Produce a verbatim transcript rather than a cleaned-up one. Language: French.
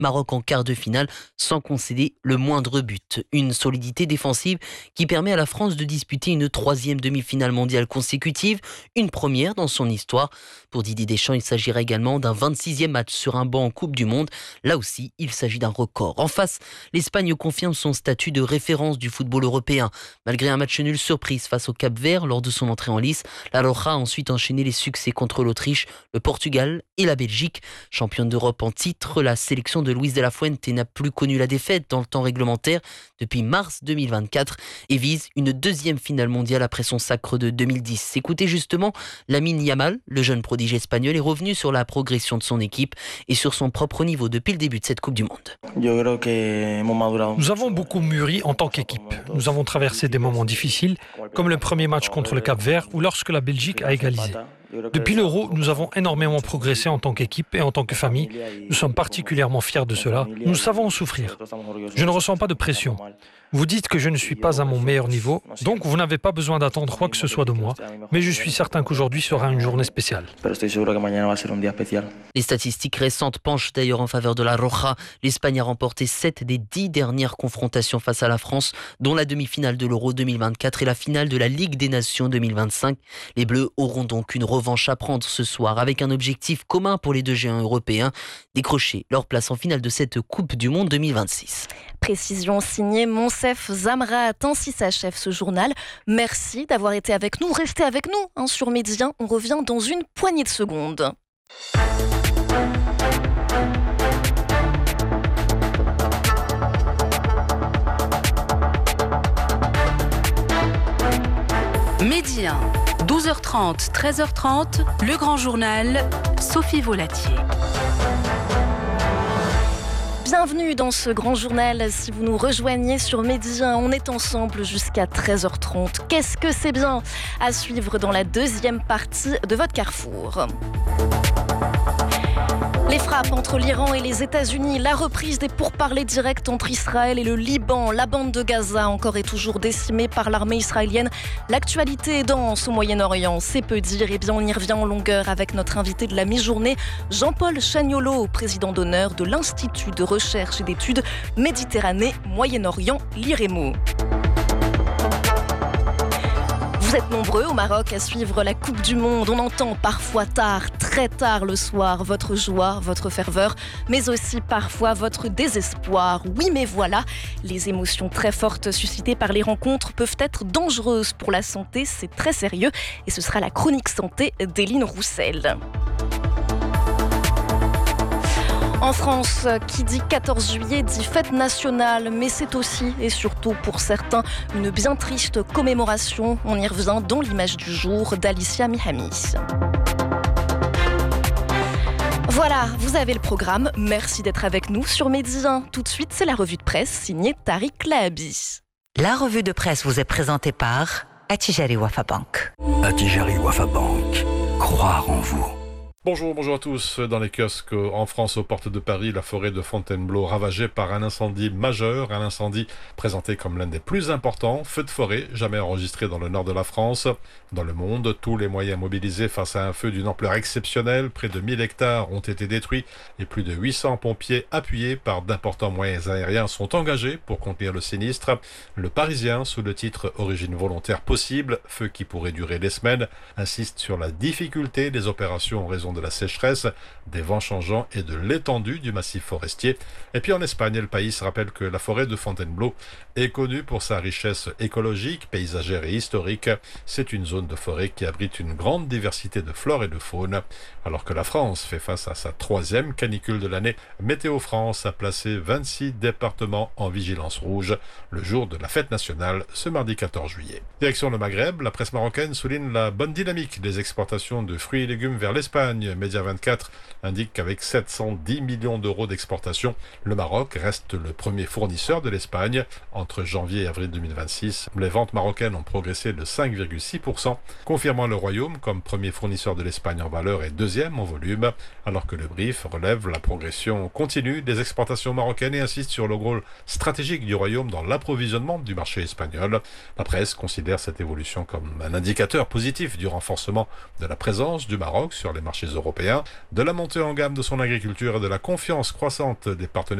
Maroc en quart de finale sans concéder le moindre but. Une solidité défensive qui permet à la France de disputer une troisième demi-finale mondiale consécutive, une première dans son histoire. Pour Didier Deschamps, il s'agirait également d'un vingt-sixième match sur un banc en Coupe du Monde. Là aussi, il s'agit d'un record. En face, l'Espagne confirme son statut de référence du football européen. Malgré un match nul surprise face au Cap-Vert lors de son entrée en lice, la Roja a ensuite enchaîné les succès contre l'Autriche, le Portugal et la Belgique. Championne d'Europe en titre, la sélection de Luis de la Fuente n'a plus connu la défaite dans le temps réglementaire depuis mars deux mille vingt-quatre et vise une deuxième finale mondiale après son sacre de deux mille dix. Écoutez justement, Lamine Yamal, le jeune prodige espagnol, est revenu sur la progression de son équipe et sur son propre niveau depuis le début de cette Coupe du Monde. Nous avons beaucoup mûri en tant qu'équipe. Nous avons traversé des moments difficiles, comme le premier match contre le Cap-Vert ou lorsque la Belgique a égalisé. Depuis l'Euro, nous avons énormément progressé en tant qu'équipe et en tant que famille. Nous sommes particulièrement fiers de cela. Nous savons souffrir. Je ne ressens pas de pression. Vous dites que je ne suis pas à mon meilleur niveau, donc vous n'avez pas besoin d'attendre quoi que ce soit de moi, mais je suis certain qu'aujourd'hui sera une journée spéciale. Les statistiques récentes penchent d'ailleurs en faveur de la Roja. L'Espagne a remporté sept des dix dernières confrontations face à la France, dont la demi-finale de l'Euro deux mille vingt-quatre et la finale de la Ligue des Nations deux mille vingt-cinq. Les Bleus auront donc une revanche à prendre ce soir avec un objectif commun pour les deux géants européens, décrocher leur place en finale de cette Coupe du Monde deux mille vingt-six. Précision signée Monsef Zamrat. Ainsi s'achève ce journal. Merci d'avoir été avec nous. Restez avec nous hein, sur Média. On revient dans une poignée de secondes. Média, douze heures trente, treize heures trente, le grand journal, Sophie Volatier. Bienvenue dans ce grand journal. Si vous nous rejoignez sur Média, on est ensemble jusqu'à treize heures trente. Qu'est-ce que c'est bien à suivre dans la deuxième partie de votre Carrefour. Les frappes entre l'Iran et les États-Unis, la reprise des pourparlers directs entre Israël et le Liban, la bande de Gaza encore et toujours décimée par l'armée israélienne. L'actualité est dense au Moyen-Orient, c'est peu dire. Et bien on y revient en longueur avec notre invité de la mi-journée, Jean-Paul Chagnolo, président d'honneur de l'Institut de recherche et d'études Méditerranée Moyen-Orient, l'IREMO. Vous êtes nombreux au Maroc à suivre la Coupe du Monde. On entend parfois tard, très tard le soir, votre joie, votre ferveur, mais aussi parfois votre désespoir. Oui, mais voilà, les émotions très fortes suscitées par les rencontres peuvent être dangereuses pour la santé. C'est très sérieux et ce sera la chronique santé d'Éline Roussel. En France, qui dit quatorze juillet dit fête nationale, mais c'est aussi et surtout pour certains une bien triste commémoration. On y revient dans l'image du jour d'Alicia Mihami. Voilà, vous avez le programme. Merci d'être avec nous sur Média. Tout de suite, c'est la revue de presse signée Tariq Lahabi. La revue de presse vous est présentée par Attijari Wafa Bank. Attijari Wafa Bank. Croire en vous. Bonjour, bonjour à tous. Dans les kiosques en France, aux portes de Paris, la forêt de Fontainebleau ravagée par un incendie majeur, un incendie présenté comme l'un des plus importants, feu de forêt jamais enregistré dans le nord de la France. Dans le monde, tous les moyens mobilisés face à un feu d'une ampleur exceptionnelle, près de mille hectares ont été détruits et plus de huit cents pompiers appuyés par d'importants moyens aériens sont engagés pour contenir le sinistre. Le Parisien, sous le titre « Origine volontaire possible, feu qui pourrait durer des semaines », insiste sur la difficulté des opérations en raison de la sécheresse, des vents changeants et de l'étendue du massif forestier. Et puis en Espagne, Le País rappelle que la forêt de Fontainebleau est connue pour sa richesse écologique, paysagère et historique. C'est une zone de forêt qui abrite une grande diversité de flore et de faune. Alors que la France fait face à sa troisième canicule de l'année, Météo France a placé vingt-six départements en vigilance rouge le jour de la fête nationale ce mardi quatorze juillet. Direction le Maghreb, la presse marocaine souligne la bonne dynamique des exportations de fruits et légumes vers l'Espagne. Média vingt-quatre indique qu'avec sept cent dix millions d'euros d'exportation, le Maroc reste le premier fournisseur de l'Espagne. Entre janvier et avril deux mille vingt-six, les ventes marocaines ont progressé de cinq virgule six pour cent, confirmant le Royaume comme premier fournisseur de l'Espagne en valeur et deuxième en volume, alors que le brief relève la progression continue des exportations marocaines et insiste sur le rôle stratégique du Royaume dans l'approvisionnement du marché espagnol. La presse considère cette évolution comme un indicateur positif du renforcement de la présence du Maroc sur les marchés Européens, de la montée en gamme de son agriculture et de la confiance croissante des partenaires